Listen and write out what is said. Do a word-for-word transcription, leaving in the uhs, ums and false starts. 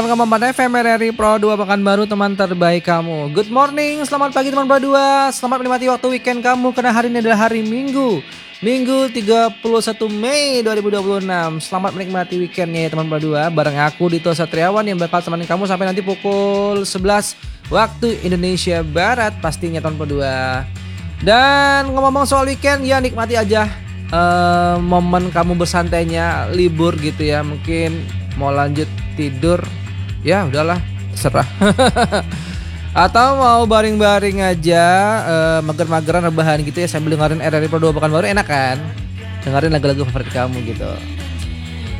Ngomong F M R R I Pro dua Pekanbaru, teman terbaik kamu. Good morning, selamat pagi teman Pro dua. Selamat menikmati waktu weekend kamu karena hari ini adalah hari Minggu. Minggu tiga puluh satu Mei dua ribu dua puluh enam. Selamat menikmati weekendnya ya teman Pro dua. Bareng aku Dito Satriawan yang bakal temenin kamu sampai nanti pukul sebelas waktu Indonesia Barat pastinya teman Pro dua. Dan ngomong-ngomong soal weekend, ya nikmati aja uh, momen kamu bersantainya, libur gitu ya. Mungkin mau lanjut tidur, ya udahlah, terserah. Atau mau baring-baring aja, uh, mager-mageran rebahan gitu ya sambil dengerin R R I Pro dua Pekanbaru, enak kan? Dengerin lagu-lagu favorit kamu gitu.